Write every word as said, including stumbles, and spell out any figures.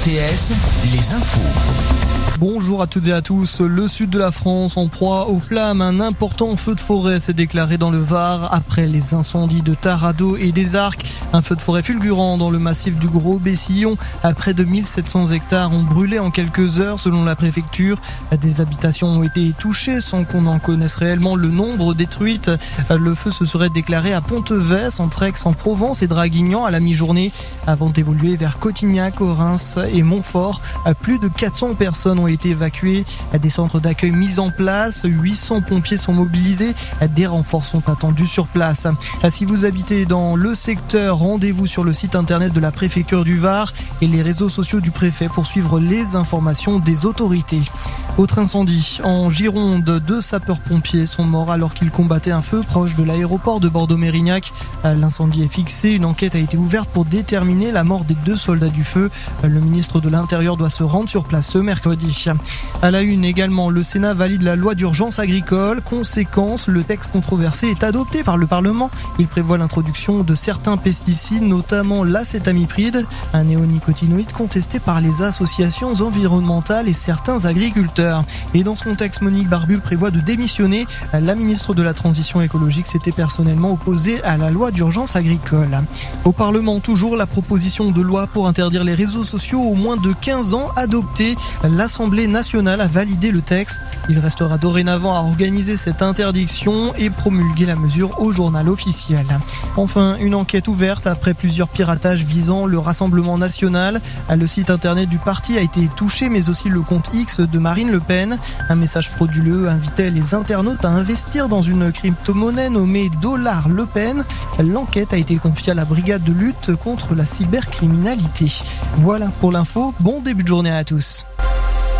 R T S, les infos. Bonjour à toutes et à tous. Le sud de la France en proie aux flammes. Un important feu de forêt s'est déclaré dans le Var après les incendies de Taradot et des Arcs. Un feu de forêt fulgurant dans le massif du Gros Bessillon. À près de mille sept cents hectares ont brûlé en quelques heures selon la préfecture. Des habitations ont été touchées sans qu'on en connaisse réellement le nombre détruites. Le feu se serait déclaré à Pontevès, entre Aix-en-Provence et Draguignan à la mi-journée avant d'évoluer vers Cotignac, Reims et Montfort. Plus de quatre cents personnes ont été évacuées. Des centres d'accueil mis en place. huit cents pompiers sont mobilisés. Des renforts sont attendus sur place. Si vous habitez dans le secteur, rendez-vous sur le site internet de la préfecture du Var et les réseaux sociaux du préfet pour suivre les informations des autorités. Autre incendie. En Gironde, deux sapeurs-pompiers sont morts alors qu'ils combattaient un feu proche de l'aéroport de Bordeaux-Mérignac. L'incendie est fixé. Une enquête a été ouverte pour déterminer la mort des deux soldats du feu. Le ministre de l'Intérieur doit se rendre sur place ce mercredi. À la une également, le Sénat valide la loi d'urgence agricole. Conséquence, le texte controversé est adopté par le Parlement. Il prévoit l'introduction de certains pesticides, notamment l'acétamipride, un néonicotinoïde contesté par les associations environnementales et certains agriculteurs. Et dans ce contexte, Monique Barbu prévoit de démissionner. La ministre de la Transition écologique s'était personnellement opposée à la loi d'urgence agricole. Au Parlement, toujours la proposition de loi pour interdire les réseaux sociaux aux moins de quinze ans adoptée. L'Assemblée nationale a validé le texte. Il restera dorénavant à organiser cette interdiction et promulguer la mesure au journal officiel. Enfin, une enquête ouverte après plusieurs piratages visant le Rassemblement national. Le site internet du parti a été touché, mais aussi le compte X de Marine Le Pen. Un message frauduleux invitait les internautes à investir dans une crypto-monnaie nommée Dollar Le Pen. L'enquête a été confiée à la brigade de lutte contre la cybercriminalité. Voilà pour l'info. Bon début de journée à tous.